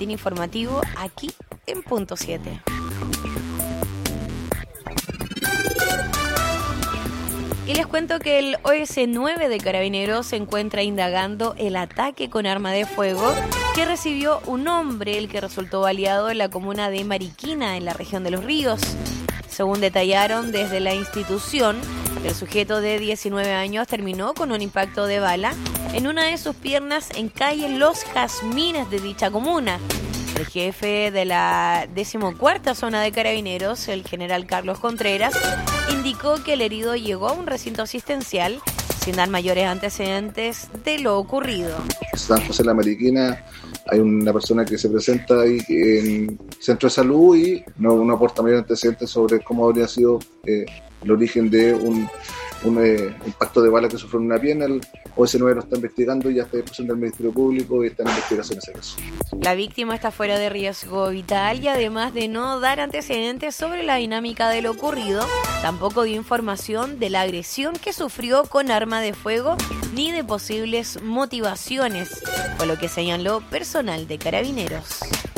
boletín informativo aquí en Punto 7. Y les cuento que el OS9 de Carabineros se encuentra indagando el ataque con arma de fuego que recibió un hombre, el que resultó baleado en la comuna de Mariquina, en la región de Los Ríos. Según detallaron desde la institución, el sujeto de 19 años terminó con un impacto de bala en una de sus piernas en calle Los Jazmines de dicha comuna. El jefe de la 14ª zona de Carabineros, el general Carlos Contreras, indicó que el herido llegó a un recinto asistencial sin dar mayores antecedentes de lo ocurrido. San José de la Mariquina hay una persona que se presenta ahí en centro de salud y no aporta mayores antecedentes sobre cómo habría sido el origen de un impacto de bala que sufrió en una pierna. El OS9 lo está investigando y ya está a disposición del Ministerio Público y está en investigación ese caso. La víctima está fuera de riesgo vital y además de no dar antecedentes sobre la dinámica de lo ocurrido, tampoco dio información de la agresión que sufrió con arma de fuego ni de posibles motivaciones, fue lo que señaló personal de Carabineros.